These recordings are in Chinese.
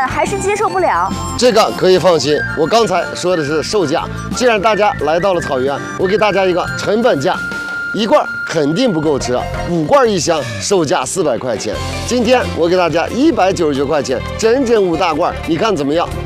还是接受不了。 这个可以放心，我刚才说的是售价。既然大家来到了草原，我给大家一个成本价，一罐肯定不够吃，5罐1箱，售价400块钱。今天我给大家199块钱，整整5大罐，你看怎么样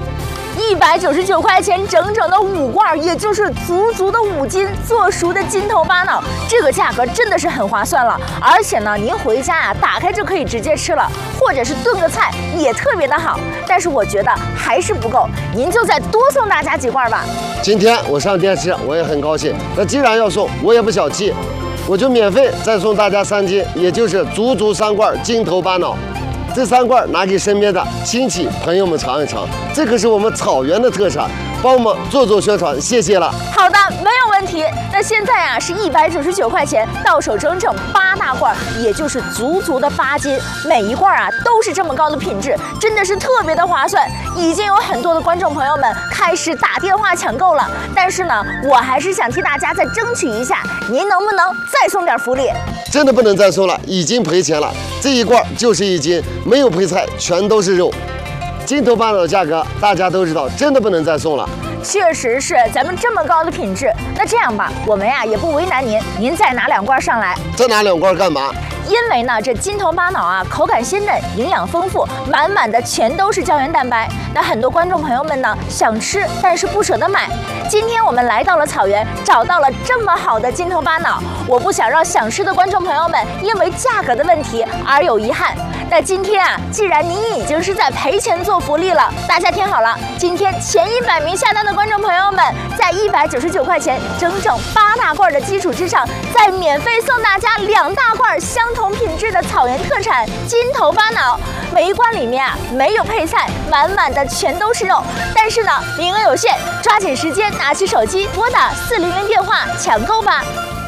？199块钱，整整的5罐，也就是足足的5斤做熟的金头巴脑，这个价格真的是很划算了。而且呢，您回家呀，打开就可以直接吃了，或者是炖个菜也特别的好。但是我觉得还是不够，您就再多送大家几罐吧。 今天我上电视，我也很高兴。那既然要送，我也不小气，我就免费再送大家3斤，也就是足足3罐金头巴脑。这3罐拿给身边的亲戚朋友们尝一尝，这可是我们草原的特产，帮我们做宣传，谢谢了。 好的，没有问题。那现在啊是199块钱，到手整整8大罐，也就是足足的8斤，每一罐啊都是这么高的品质，真的是特别的划算。已经有很多的观众朋友们开始打电话抢购了，但是呢，我还是想替大家再争取一下，您能不能再送点福利？ 真的不能再送了，已经赔钱了。这一罐就是1斤，没有配菜，全都是肉。金头巴脑的价格大家都知道，真的不能再送了。 确实是，咱们这么高的品质，那这样吧，我们呀也不为难您，您再拿2罐上来。 再拿2罐干嘛？ 因为呢，这金头巴脑啊，口感鲜嫩，营养丰富，满满的全都是胶原蛋白。那很多观众朋友们呢，想吃但是不舍得买。今天我们来到了草原，找到了这么好的金头巴脑，我不想让想吃的观众朋友们因为价格的问题而有遗憾。那今天啊，既然您已经是在赔钱做福利了，大家听好了，今天前100名下单的观众朋友们，在199块钱整整8大罐的基础之上，再免费送大家2大罐相同品质的草原特产金头巴脑。每一罐里面啊没有配菜，满满的全都是肉。但是呢，名额有限，抓紧时间拿起手机拨打400电话抢购吧。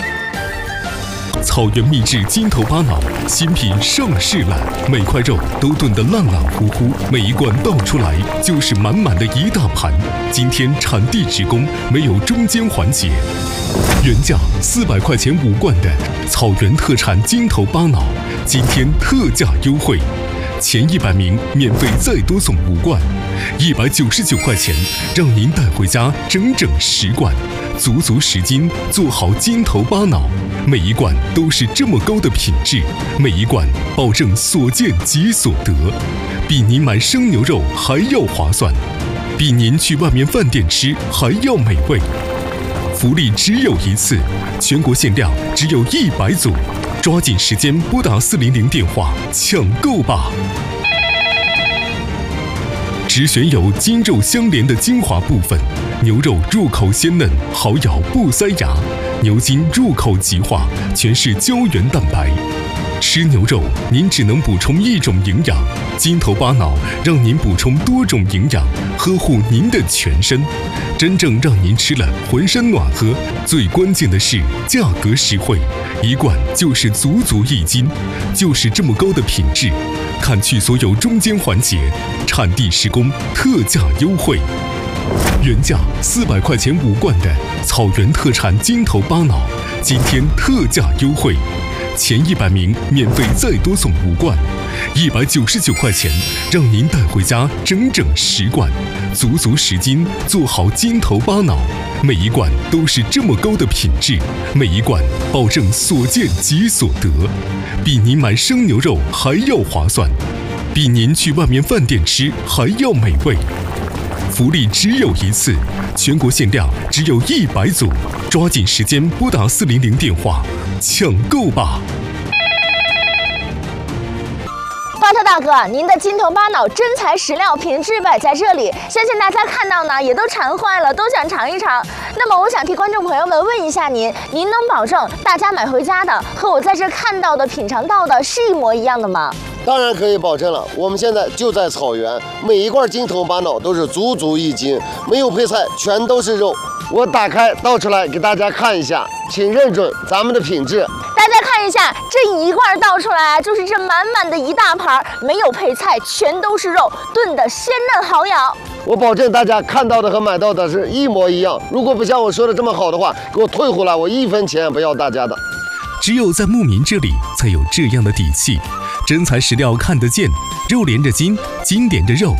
草原秘制金头巴脑新品上市了，每块肉都炖得烂烂乎乎，每一罐倒出来就是满满的一大盘。今天产地直供，没有中间环节。原价400块钱5罐的草原特产金头巴脑，今天特价优惠，前100名免费再多送5罐，199块钱，让您带回家整整10罐，足足10斤，做好金头巴脑。每一罐都是这么高的品质，每一罐保证所见即所得，比您买生牛肉还要划算，比您去外面饭店吃还要美味。福利只有一次，全国限量只有100组，抓紧时间拨打400电话抢购吧！只选有筋肉相连的精华部分，牛肉入口鲜嫩，好咬不塞牙；牛筋入口即化，全是胶原蛋白。吃牛肉，您只能补充1种营养，金头巴脑让您补充多种营养，呵护您的全身，真正让您吃了浑身暖和。最关键的是价格实惠，一罐就是足足1斤，就是这么高的品质。砍去所有中间环节，产地实供，特价优惠。原价400块钱5罐的草原特产金头巴脑，今天特价优惠，前100名免费再多送5罐，199块钱，让您带回家整整10罐，足足10斤，做好金头巴脑。每一罐都是这么高的品质，每一罐保证所见即所得，比您买生牛肉还要划算，比您去外面饭店吃还要美味。福利只有一次，全国限量只有100组，抓紧时间拨打400电话抢购吧！ 巴特大哥，您的金头巴脑真材实料，品质摆在这里，相信大家看到呢也都馋坏了，都想尝一尝。那么我想替观众朋友们问一下您能保证大家买回家的和我在这看到的、品尝到的是一模一样的吗？ 当然可以保证了，我们现在就在草原，每一罐金头巴脑都是足足1斤，没有配菜，全都是肉。我打开倒出来给大家看一下，请认准咱们的品质。 大家看一下，这一罐倒出来就是这满满的一大盘，没有配菜，全都是肉，炖的鲜嫩好咬。 我保证大家看到的和买到的是一模一样。如果不像我说的这么好的话，给我退回来，我1分钱也不要大家的。 只有在牧民这里才有这样的底气，真材实料看得见，肉连着筋，筋连着肉，